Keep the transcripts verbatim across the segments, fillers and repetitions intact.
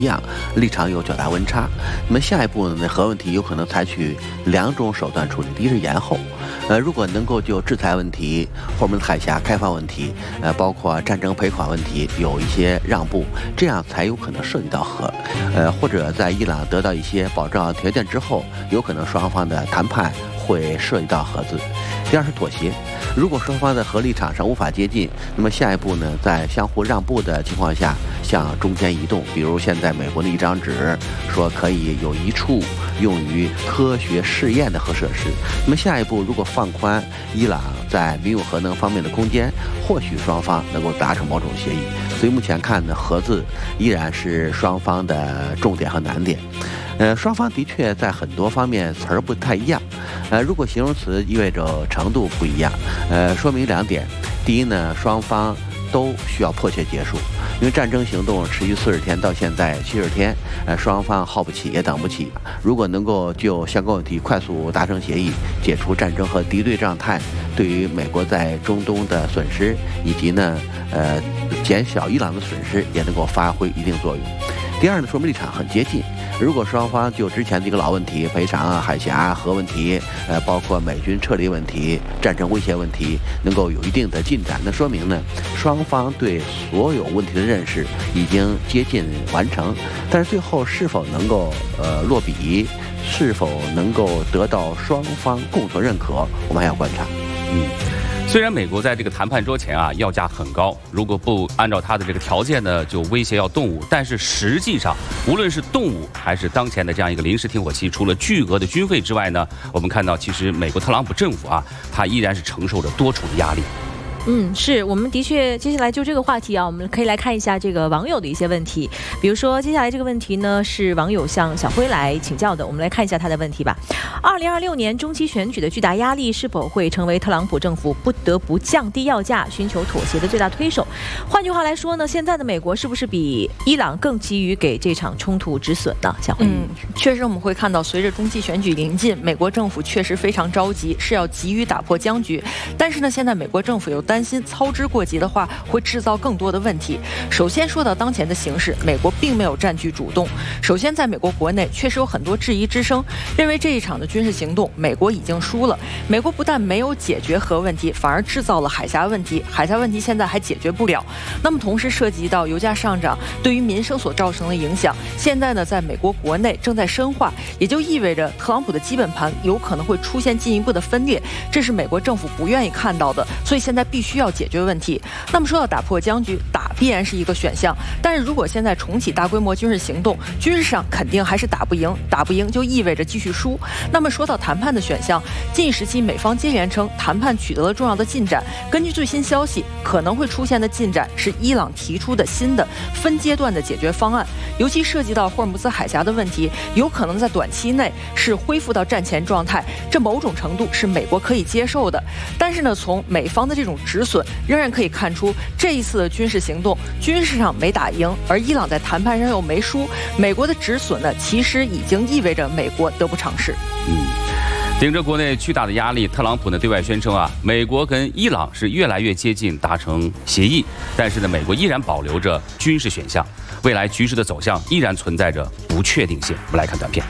一样，立场有较大温差。那么下一步呢，核问题有可能采取两种手段处理，第一是延后，呃，如果能够就制裁问题、霍尔木兹海峡开放问题，呃，包括战争赔款问题有一些让步，这样才有可能涉及到核，呃，或者在伊朗得到一些保障条件之后，有可能双方的谈判会涉及到核子。第二是妥协，如果双方的核立场上无法接近，那么下一步呢，在相互让步的情况下，向中间移动，比如现在美国的一张纸说可以有一处用于科学试验的核设施，那么下一步如果放宽伊朗在民用核能方面的空间，或许双方能够达成某种协议。所以目前看呢，核字依然是双方的重点和难点。呃，双方的确在很多方面词儿不太一样，呃，如果形容词意味着程度不一样，呃，说明两点：第一呢，双方都需要迫切结束，因为战争行动持续四十天到现在七十天，呃，双方耗不起也等不起。如果能够就相关问题快速达成协议，解除战争和敌对状态，对于美国在中东的损失以及呢，呃，减小伊朗的损失，也能够发挥一定作用。第二呢，说明立场很接近。如果双方就之前的一个老问题，赔偿啊、海峡核问题，呃，包括美军撤离问题、战争威胁问题，能够有一定的进展，那说明呢，双方对所有问题的认识已经接近完成。但是最后是否能够呃落笔，是否能够得到双方共同认可，我们还要观察。 嗯。虽然美国在这个谈判桌前啊要价很高，如果不按照他的这个条件呢，就威胁要动武。但是实际上，无论是动武还是当前的这样一个临时停火期，除了巨额的军费之外呢，我们看到其实美国特朗普政府啊，他依然是承受着多重的压力。 嗯，是我们的确，接下来就这个话题啊，我们可以来看一下这个网友的一些问题。比如说，接下来这个问题呢，是网友向小辉来请教的，我们来看一下他的问题吧。二零二六年中期选举的巨大压力是否会成为特朗普政府不得不降低要价、寻求妥协的最大推手？换句话来说呢，现在的美国是不是比伊朗更急于给这场冲突止损呢？小辉， 嗯，确实我们会看到，随着中期选举临近，美国政府确实非常着急，是要急于打破僵局。但是呢，现在美国政府有担心操之过急的话会制造更多的问题。首先说到当前的形势，美国并没有占据主动。首先，在美国国内确实有很多质疑之声，认为这一场的军事行动美国已经输了。美国不但没有解决核问题，反而制造了海峡问题，海峡问题现在还解决不了。那么同时涉及到油价上涨对于民生所造成的影响，现在呢，在美国国内正在深化，也就意味着特朗普的基本盘有可能会出现进一步的分裂，这是美国政府不愿意看到的，所以现在必须要解决问题。那么说到打破僵局，打必然是一个选项，但是如果现在重启大规模军事行动，军事上肯定还是打不赢，打不赢就意味着继续输。那么说到谈判的选项，近时期美方接连称谈判取得了重要的进展，根据最新消息，可能会出现的进展是伊朗提出的新的分阶段的解决方案，尤其涉及到霍尔木兹海峡的问题，有可能在短期内是恢复到战前状态，这某种程度是美国可以接受的。但是呢，从美方的这种止损，仍然可以看出这一次的军事行动，军事上没打赢，而伊朗在谈判上又没输，美国的止损呢，其实已经意味着美国得不偿失。 嗯。顶着国内巨大的压力，特朗普呢对外宣称啊，美国跟伊朗是越来越接近达成协议，但是呢，美国依然保留着军事选项，未来局势的走向依然存在着不确定性。我们来看短片。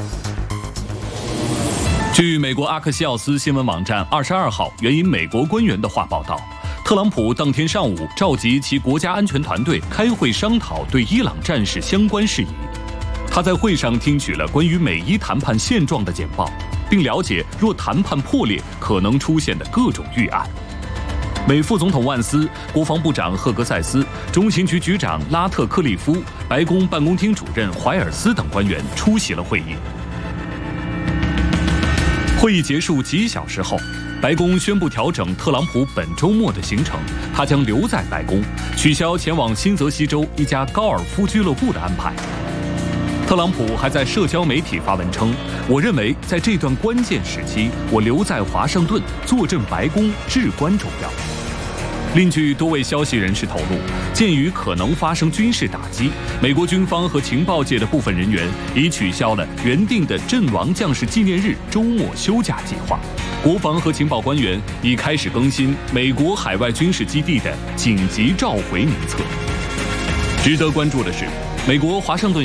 据美国阿克西奥斯新闻网站二十二号援引美国官员的话报道，特朗普当天上午召集其国家安全团队开会商讨对伊朗战事相关事宜。他在会上听取了关于美伊谈判现状的简报，并了解若谈判破裂可能出现的各种预案。美副总统万斯、国防部长赫格塞斯、中情局局长拉特克利夫、白宫办公厅主任怀尔斯等官员出席了会议。会议结束几小时后，白宫宣布调整特朗普本周末的行程，他将留在白宫，取消前往新泽西州一家高尔夫俱乐部的安排。特朗普还在社交媒体发文称，我认为在这段关键时期，我留在华盛顿坐镇白宫至关重要。另据多位消息人士透露，鉴于可能发生军事打击，美国军方和情报界的部分人员已取消了原定的阵亡将士纪念日周末休假计划。国防和情报官员已开始更新美国海外军事基地的紧急召回名册。值得关注的是，美国华盛顿